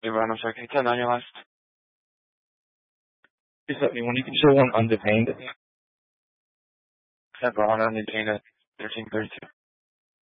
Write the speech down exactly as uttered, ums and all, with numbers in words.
Ivan, I'm sorry, can you tell me on your last? Is that when you can show one undetained? Except for on Dana thirteen thirty-two.